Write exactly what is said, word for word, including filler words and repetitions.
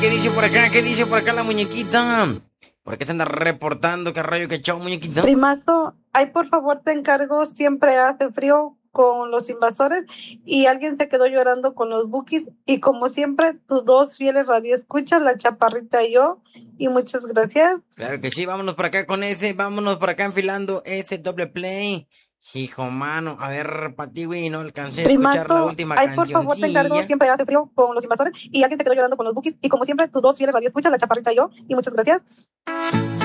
¿Qué dice por acá? ¿Qué dice por acá la muñequita? ¿Por qué se anda reportando? ¿Qué rayo, qué chao, muñequita? Primazo, ay, por favor, te encargo, siempre hace frío con los invasores y alguien se quedó llorando con los bookies y como siempre, tus dos fieles radioescuchas, la chaparrita y yo, y muchas gracias. Claro que sí, vámonos por acá con ese, vámonos por acá enfilando ese doble play. Hijo mano, a ver, Pati, güey, no alcancé a escuchar la Primazo, última ay, por favor, te encargo, cancioncilla. siempre hace frío con los invasores y alguien se quedó llorando con los bookies y como siempre, tus dos fieles radioescuchas, la chaparrita y yo, y muchas gracias.